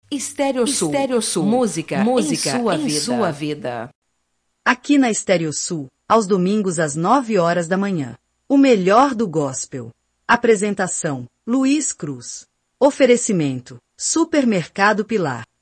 Estéreo Sul. Música em sua vida. Aqui na Estéreo Sul, aos domingos às 9 horas da manhã. O melhor do gospel. Apresentação: Luiz Cruz. Oferecimento: Supermercado Pilar.